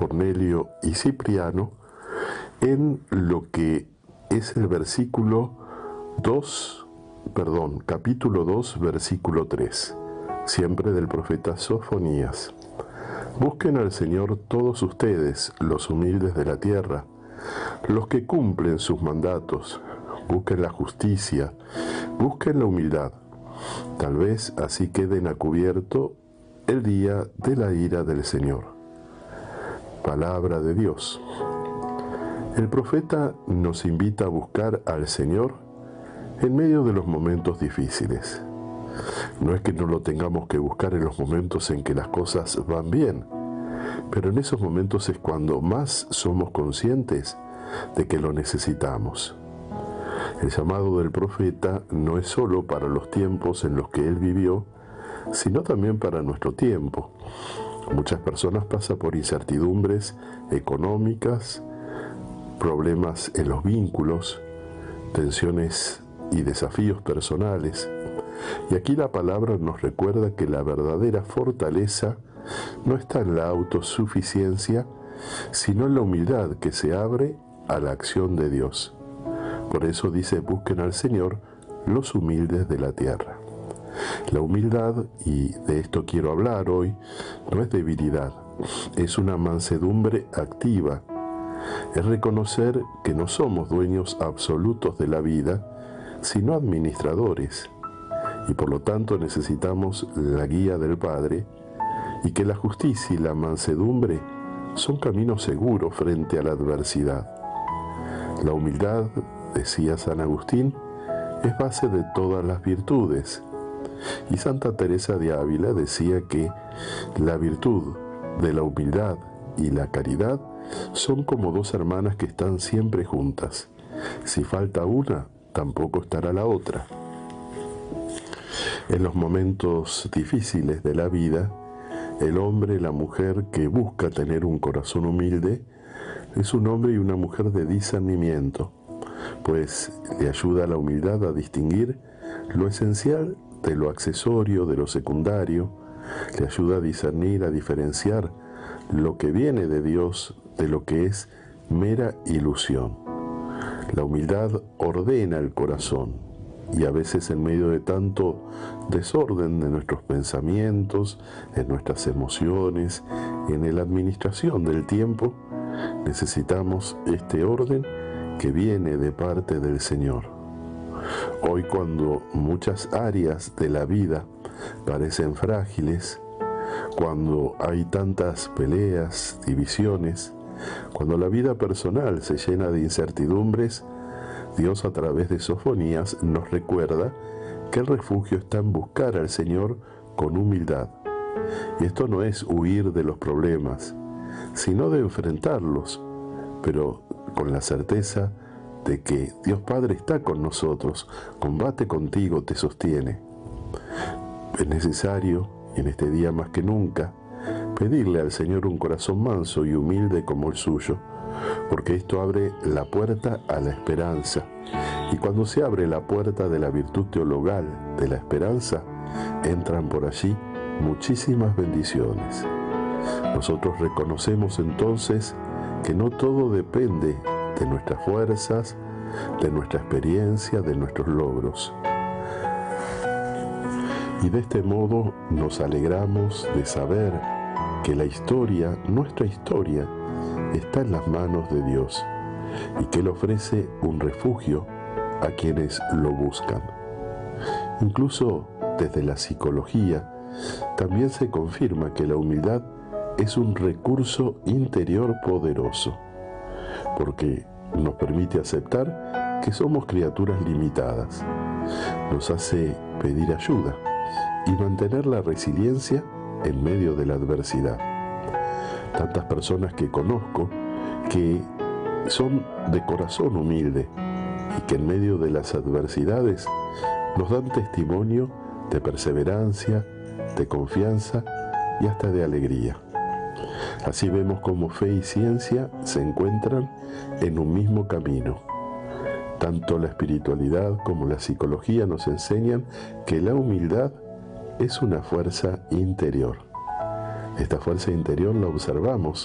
Cornelio y Cipriano en lo que es el capítulo 2, versículo 3, siempre del profeta Sofonías. Busquen al Señor todos ustedes, los humildes de la tierra, los que cumplen sus mandatos. Busquen la justicia, busquen la humildad. Tal vez así queden a cubierto el día de la ira del Señor. Palabra de Dios. El profeta nos invita a buscar al Señor en medio de los momentos difíciles. No es que no lo tengamos que buscar en los momentos en que las cosas van bien, pero en esos momentos es cuando más somos conscientes de que lo necesitamos. El llamado del profeta no es solo para los tiempos en los que él vivió, sino también para nuestro tiempo. Muchas personas pasan por incertidumbres económicas, problemas en los vínculos, tensiones y desafíos personales. Y aquí la palabra nos recuerda que la verdadera fortaleza no está en la autosuficiencia, sino en la humildad que se abre a la acción de Dios. Por eso dice: busquen al Señor los humildes de la tierra. La humildad, y de esto quiero hablar hoy, no es debilidad, es una mansedumbre activa. Es reconocer que no somos dueños absolutos de la vida, sino administradores, y por lo tanto necesitamos la guía del Padre, y que la justicia y la mansedumbre son caminos seguros frente a la adversidad. La humildad, decía San Agustín, es base de todas las virtudes, y Santa Teresa de Ávila decía que la virtud de la humildad y la caridad son como dos hermanas que están siempre juntas. Si falta una, tampoco estará la otra. En los momentos difíciles de la vida, el hombre y la mujer que busca tener un corazón humilde es un hombre y una mujer de discernimiento, pues le ayuda a la humildad a distinguir lo esencial de lo accesorio, de lo secundario, le ayuda a discernir, a diferenciar lo que viene de Dios de lo que es mera ilusión. La humildad ordena el corazón, y a veces en medio de tanto desorden de nuestros pensamientos, en nuestras emociones, en la administración del tiempo, necesitamos este orden que viene de parte del Señor. Hoy, cuando muchas áreas de la vida parecen frágiles, cuando hay tantas peleas, divisiones, cuando la vida personal se llena de incertidumbres, Dios a través de Sofonías nos recuerda que el refugio está en buscar al Señor con humildad. Y esto no es huir de los problemas, sino de enfrentarlos, pero con la certeza de que Dios Padre está con nosotros, combate contigo, te sostiene. Es necesario, en este día más que nunca, pedirle al Señor un corazón manso y humilde como el suyo, porque esto abre la puerta a la esperanza. Y cuando se abre la puerta de la virtud teologal de la esperanza, entran por allí muchísimas bendiciones. Nosotros reconocemos entonces que no todo depende de nuestras fuerzas, de nuestra experiencia, de nuestros logros. Y de este modo nos alegramos de saber que la historia, nuestra historia, está en las manos de Dios y que Él ofrece un refugio a quienes lo buscan. Incluso desde la psicología también se confirma que la humildad es un recurso interior poderoso, porque nos permite aceptar que somos criaturas limitadas, nos hace pedir ayuda y mantener la resiliencia en medio de la adversidad. Tantas personas que conozco que son de corazón humilde y que en medio de las adversidades nos dan testimonio de perseverancia, de confianza y hasta de alegría. Así vemos cómo fe y ciencia se encuentran en un mismo camino. Tanto la espiritualidad como la psicología nos enseñan que la humildad es una fuerza interior. Esta fuerza interior la observamos